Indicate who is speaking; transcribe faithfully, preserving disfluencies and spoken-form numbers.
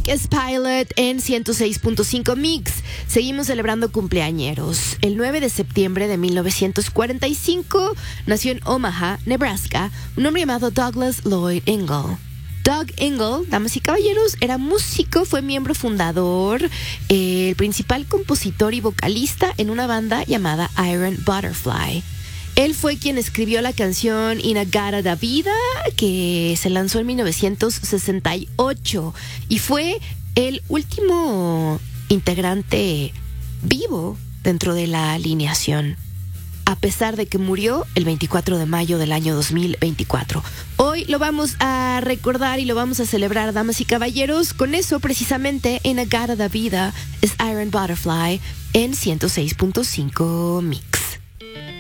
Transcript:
Speaker 1: Nick es Pilot en ciento seis punto cinco Mix. Seguimos celebrando cumpleañeros. El nueve de septiembre de mil novecientos cuarenta y cinco nació en Omaha, Nebraska, un hombre llamado Douglas Lloyd Ingle. Doug Ingle, damas y caballeros, era músico, fue miembro fundador, eh, el principal compositor y vocalista en una banda llamada Iron Butterfly. Él fue quien escribió la canción Inagara da Vida, que se lanzó en mil novecientos sesenta y ocho y fue el último integrante vivo dentro de la alineación, a pesar de que murió el veinticuatro de mayo del año dos mil veinticuatro. Hoy lo vamos a recordar y lo vamos a celebrar, damas y caballeros. Con eso, precisamente, Inagara da Vida es Iron Butterfly en ciento seis punto cinco Mix.